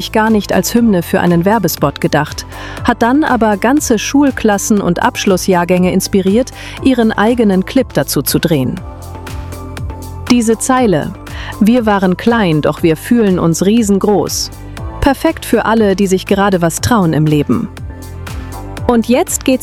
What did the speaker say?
gar nicht als Hymne für einen Werbespot gedacht, hat dann aber ganze Schulklassen und Abschlussjahrgänge inspiriert, ihren eigenen Clip dazu zu drehen. Diese Zeile: „Wir waren klein, doch wir fühlen uns riesengroß." Perfekt für alle, die sich gerade was trauen im Leben. Und jetzt geht's